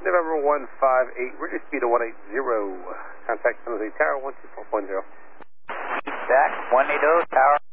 November 158, radio speed of 180. Contact San Jose Tower 12410. Back 180 Tower